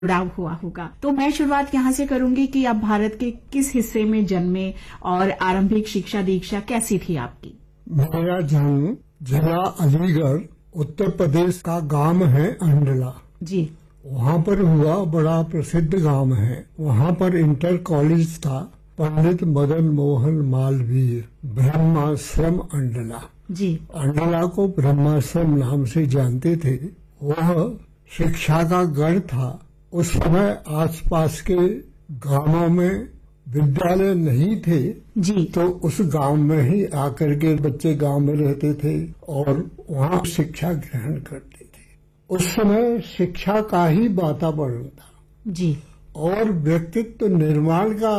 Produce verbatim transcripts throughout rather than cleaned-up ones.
जुड़ाव हुआ होगा। तो मैं शुरुआत यहाँ से करूंगी कि आप भारत के किस हिस्से में जन्मे और आरंभिक शिक्षा दीक्षा कैसी थी आपकी? मेरा जन्म जिला अलीगढ़ उत्तर प्रदेश का गांव है अंडला जी। वहाँ पर हुआ। बड़ा प्रसिद्ध गांव है। वहाँ पर इंटर कॉलेज था, पंडित मदन मोहन मालवीय ब्रह्माश्रम अंडला जी। अंडला को ब्रह्माश्रम नाम से जानते थे। वह शिक्षा का गढ़ था। उस समय आसपास के गांवों में विद्यालय नहीं थे जी। तो उस गांव में ही आकर के बच्चे गांव में रहते थे और वहाँ शिक्षा ग्रहण करते थे। उस समय शिक्षा का ही वातावरण था जी और व्यक्तित्व निर्माण का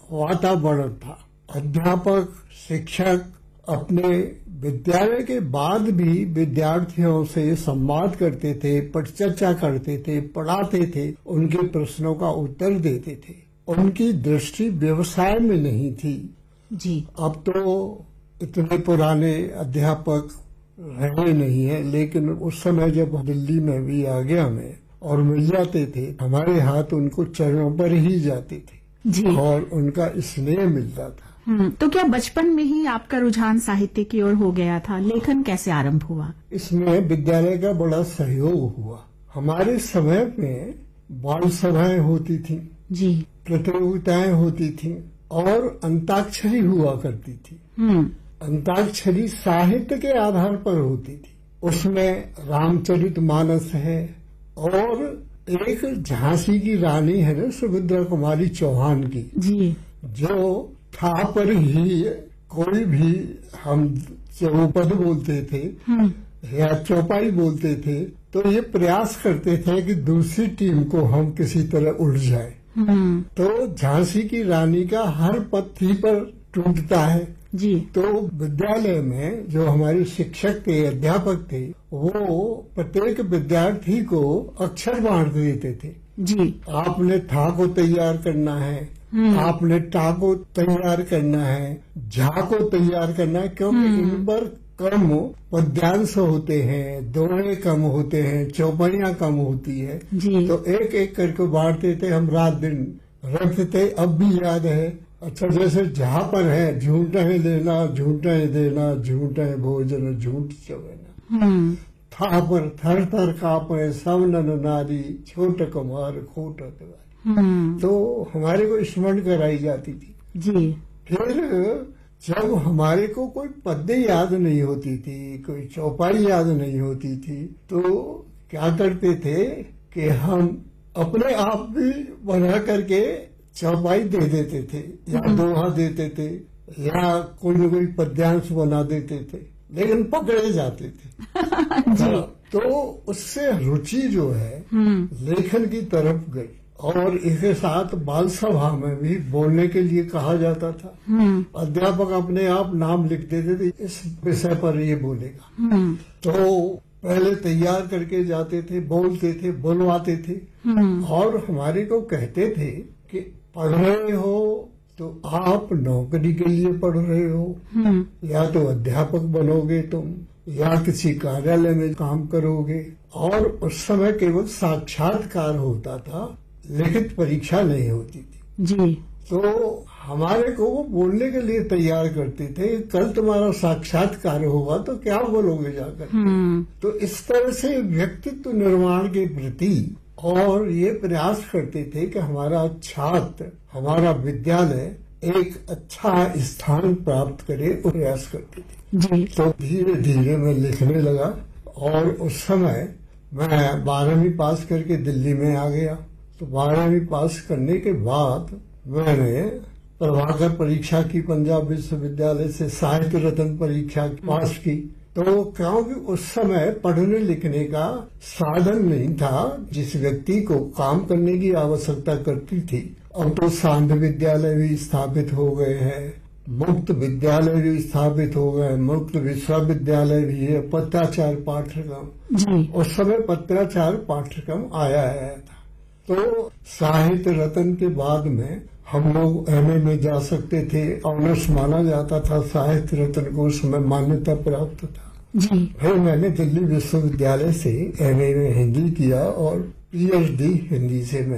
वातावरण था। अध्यापक शिक्षक अपने विद्यालय के बाद भी विद्यार्थियों से संवाद करते थे, परिचर्चा करते थे, पढ़ाते थे, उनके प्रश्नों का उत्तर देते थे। उनकी दृष्टि व्यवसाय में नहीं थी जी। अब तो इतने पुराने अध्यापक रहे नहीं है, लेकिन उस समय जब दिल्ली में भी आ गया मैं और मिल जाते थे, हमारे हाथ उनको चरणों पर ही जाते थे जी और उनका स्नेह मिलता था। हम्म, तो क्या बचपन में ही आपका रुझान साहित्य की ओर हो गया था? लेखन कैसे आरंभ हुआ? इसमें विद्यालय का बड़ा सहयोग हुआ। हमारे समय में बाल सभाएं होती थी जी, प्रतियोगिताएं होती थी और अंताक्षरी हुआ करती थी। हम्म, अंताक्षरी साहित्य के आधार पर होती थी। उसमें रामचरितमानस है और एक झांसी की रानी है ना, सुभद्रा कुमारी चौहान की जी, जो था पर ही कोई भी हम चौपद बोलते थे या चौपाई बोलते थे, तो ये प्रयास करते थे कि दूसरी टीम को हम किसी तरह उलझाए। तो झांसी की रानी का हर पत्थी पर टूटता है जी। तो विद्यालय में जो हमारे शिक्षक थे, अध्यापक थे, वो प्रत्येक विद्यार्थी को अक्षर बांट देते थे जी। आपने था को तैयार करना है, आपने टा को तैयार करना है, झा को तैयार करना है, क्योंकि इन पर कम पद्यांश होते हैं, दोहे कम होते हैं, चौपाइयां कम होती है जी। तो एक एक करके बांटते थे। हम रात दिन रखते थे, अब भी याद है। अच्छा, जैसे जहाँ पर है झूठे लेना झूठे देना, झूठे भोजन झूठ चवेना, था पर थर थर कांपे सब नर नारी, छोट कुमार खोट तिवारी। तो हमारे को स्मरण कराई जाती थी जी। फिर जब हमारे को कोई पद्य याद नहीं होती थी, कोई चौपाई याद नहीं होती थी, तो क्या करते थे कि हम अपने आप भी बना करके चौपाई दे देते थे या दोहा देते थे या कोई न कोई पद्यांश बना देते थे, लेकिन पकड़े जाते थे जी। तो उससे रुचि जो है लेखन की तरफ गई और इसके साथ बाल सभा में भी बोलने के लिए कहा जाता था। अध्यापक अपने आप नाम लिख देते थे, इस विषय पर ये बोलेगा, तो पहले तैयार करके जाते थे, बोलते थे, बुलवाते थे और हमारे को कहते थे कि पढ़ रहे हो तो आप नौकरी के लिए पढ़ रहे हो या तो अध्यापक बनोगे तुम या किसी कार्यालय में काम करोगे। और उस समय केवल साक्षात्कार होता था, लिखित परीक्षा नहीं होती थी जी। तो हमारे को वो बोलने के लिए तैयार करते थे, कल तुम्हारा साक्षात्कार होगा तो क्या बोलोगे जाकर। तो इस तरह से व्यक्तित्व निर्माण के प्रति और ये प्रयास करते थे कि हमारा छात्र, हमारा विद्यालय एक अच्छा स्थान प्राप्त करे, प्रयास करते थे जी। तो धीरे धीरे मैं लिखने लगा और उस समय मैं बारहवीं पास करके दिल्ली में आ गया। तो बारहवीं पास करने के बाद मैंने प्रभाकर परीक्षा की, पंजाब विश्वविद्यालय से साहित्य रत्न परीक्षा पास की। तो क्योंकि उस समय पढ़ने लिखने का साधन नहीं था, जिस व्यक्ति को काम करने की आवश्यकता करती थी, अब तो सांध विद्यालय भी स्थापित हो गए हैं, मुक्त विद्यालय भी स्थापित हो गए, मुक्त विश्वविद्यालय भी है, पत्राचार पाठ्यक्रम, उस समय पत्राचार पाठ्यक्रम आया है था। तो साहित्य रत्न के बाद में हम लोग एमए में जा सकते थे, ऑनर्स माना जाता था साहित्य रत्न को, उस समय मान्यता प्राप्त था जी। फिर मैंने दिल्ली विश्वविद्यालय से एमए में हिंदी किया और पीएचडी हिंदी से